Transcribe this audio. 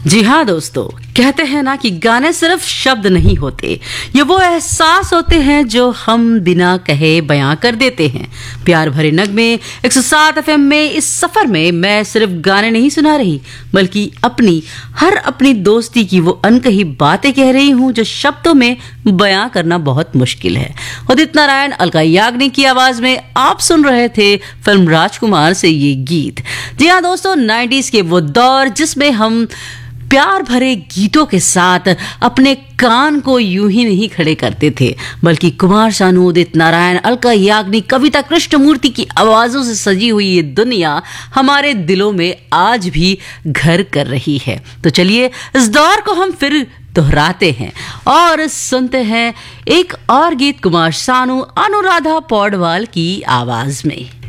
जी हाँ दोस्तों, कहते हैं ना कि गाने सिर्फ शब्द नहीं होते, ये वो एहसास होते हैं जो हम बिना कहे बयां कर देते हैं। प्यार भरे नगमे 107 FM में इस सफर में मैं सिर्फ गाने नहीं सुना रही, बल्कि अपनी दोस्ती की वो अनकही बातें कह रही हूँ जो शब्दों में बयां करना बहुत मुश्किल है। उदित नारायण, अलका याग्निक की आवाज में आप सुन रहे थे फिल्म राजकुमार से ये गीत। जी हाँ दोस्तों, 90s के वो दौर जिसमें हम प्यार भरे गीतों के साथ अपने कान को यूं ही नहीं खड़े करते थे, बल्कि कुमार शानू, उदित नारायण, अलका याग्निक, कविता कृष्णमूर्ति की आवाजों से सजी हुई ये दुनिया हमारे दिलों में आज भी घर कर रही है। तो चलिए इस दौर को हम फिर दोहराते हैं और सुनते हैं एक और गीत कुमार शानू, अनुराधा पौडवाल की आवाज में।